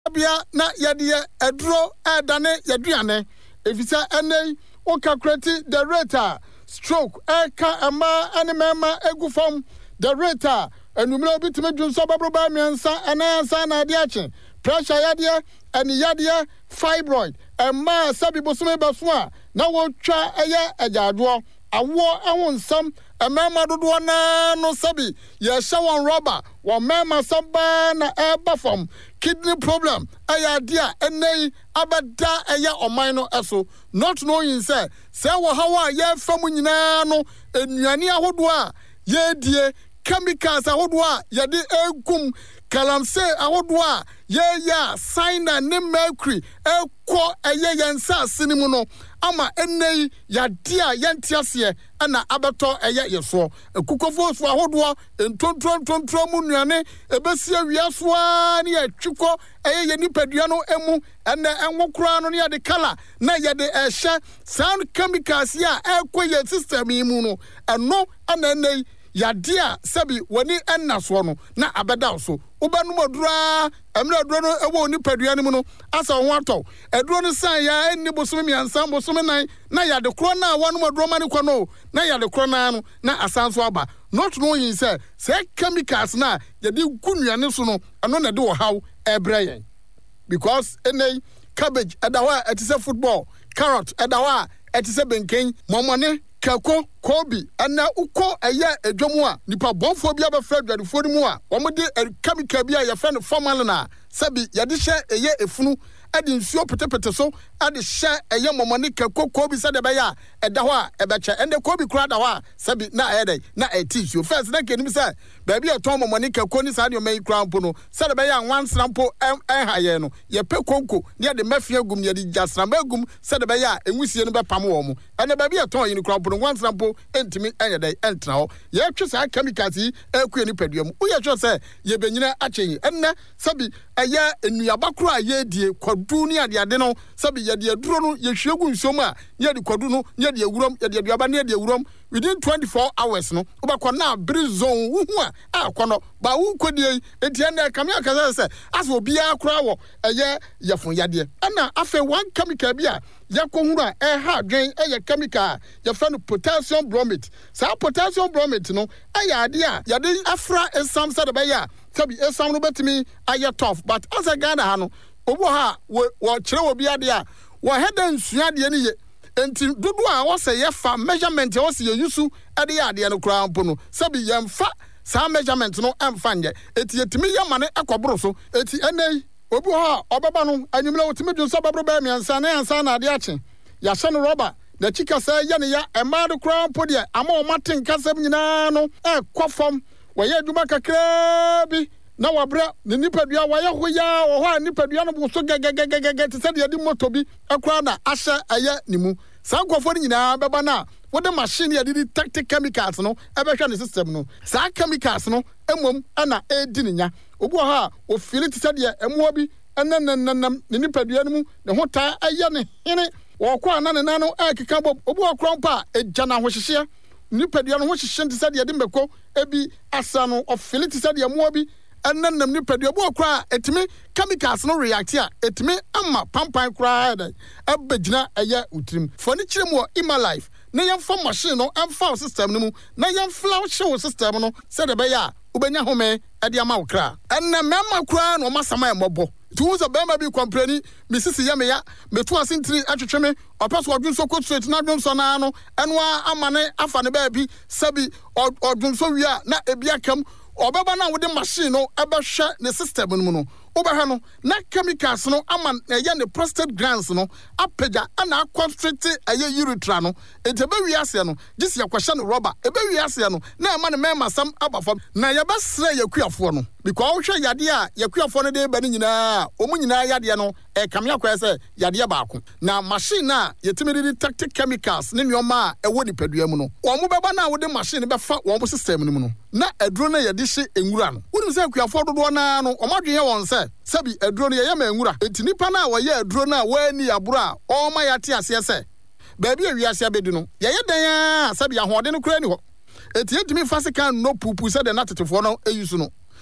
bia na yɛde edro edane yɛduane efisa ene o calculate the rate stroke eka ama ene mema egu fam the rate enumere bitime dwunso babroba miensa enansa na ade ache pressure yade ene yade fibroid emma sabi bosome baso a na wotwa eye ajaado awo ehonsam emma dodo na no sabi ye hye won rubber won mema samba na eba fam kidney problem ayadea enei abada eye oman no eso not knowing say wo hawa ye fam nyina no enuane ahodo a ye die chemicals ahodo a ye de egum kalamse ahodo a ye ya cyanide ne mercury ekọ eye yensa asinimu no ama enei yadea yentiase ana abeto eye yeso ekukofo so ahodo entontro mu nuane ebesi awiaso a ne atwiko eye ye nipadua no emu ene enwokura no ne de kala na ye de ehye sound chemicals ya ekọ ye system imu no eno ana enei yadea sabi woni ennaso no na abeda so ubanu modura emre aduro no ewo nipadua ne mu no asa ho atọ aduro no san ya enni bosome miansan bosome nan na yade kro na wonu moduro mane kwa no na yade kro na no na asanso aba not knowing say chemicals na yade gunuane so no eno na de wo haw ebrayen because enei cabbage edawa etise football carrot edawa etise benken momone kako kobi ana uko eye edwomu a nipa bonfo bia be fra dwadefo ni mu a omode chemical bia ye fa no formal na sabi yade hye eye efunu ade nsuo petepete so ade hye eye momone kako kobi sa de be ya eda ho a ebeche ende kobi kura da ho a sabi na ede na etisuo first na kenim say ba bia ton momone kako ni sa de o mai kura mpo no sa de be ya nwansra mpo haye no ye pe konko ne de mafia gum ye de jasra magum sa de be ya enwusie no be pam wo mu ene ba bia ton yin kura mpo no nwansra mpo entimi anyada entra ho ye twe sa chemicals yi ekue ni paduam wo ye twe say ye benyina akyen enne sabi eye enuaba kura ye die kwadu ni ade no sabi ye de duro no ye hwegu nsom a ye de kwadu no ye de ewurom ye de aduaba ne de ewurom within 24 hours no obakọ na bri zone wuhu a akono ba wu kodie etie na kamia kaza say aso bia kura wo eye yefun yade na afa one chemical bia yakohuru a ha dwen eye chemical ye fa no potassium bromate sa potassium bromate no ayade a yade afra esam sa de be ya sabi esam no betimi aye tough but as a Ghana ha no obo ha wo kire wo bia de a wo head nsua de ni ye enti dodo a wo se ye fa measurement wo se ye yusu ade ya de no kura mpo no sabi ye mfa sa measurement no emfa nje eti yetimi ye mane ekoboro so eti enei obi ha obaba no anyumle wotimi dwonso babro ba miansa na ansa na ade ache ya hye no rubber na chika sa ye ne ya ema de kura mpo de ama o maten kasam nyina no ekofom wo ye aduma kakra bi na wabra ne nipadua wa ye hoya wo ho nipadua no bo so gegegegege te se de di moto bi akura na ahye aye nimu sa nkofo nyina beba na wo de machine ye di tactic chemicals no ebehwa ne system no sa chemicals no emom ana edi nya obu ha o feel te se de emo bi enananam ne nipadua no mu ne ho ta aye ne hene wo kwa na ne nano akeka bob obu akron pa egya na ho hyehye nipadua no ho hyehye te se de di mbeko ebi asa no o feel te se de emo bi enanam nipadua bo akra etimi chemicals no react a etimi ama pampan kra da abegina eye utrim foni kiremu ima life na yemfa machine no emfa system no mu na yemfla show system no se de be ya ubenya home ade ama wokra enna mema kra no masama emobo tu so be ma bi complain mi sisi ya me ya metu asintiri atwetweme opeso odwunso ko straight na dwunso na no enwa amane afa ne ba bi sabi odwunso wi a na ebia kam obeba na wode machine no ebehwe ne system no mu no obehwe no na chemicals no ama eye ne prostate glands no apega ana constrict eye urethra no etebe wi ase no gisi yakwahye no rubber ebe wi ase no na ema ne mema sam abafam na ye besre yakuafo no because wo hwe yade a yakuafo no de ba ni nyina omu nyina yade no kamya kwa se yade ba ako na machine na yetimi de tactic chemicals ne nyoma a ewo nipadua mu no omu beba na wode machine befa wo system no mu no na aduro na yade hye enwura no wonim se yakuafo dodo na no omadwen ye won se sabi aduro no ye ma enwura enti nipa na wo ye aduro na wani aburo a o ma yate ase se baabi awiase abedi no ye dan a sabi ahode no kura ni ho enti entimi fase kan no pupu se de na tetefo no eyusu no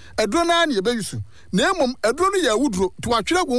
eduro na na ye be yusu na emom eduro no ye awuduro to atwere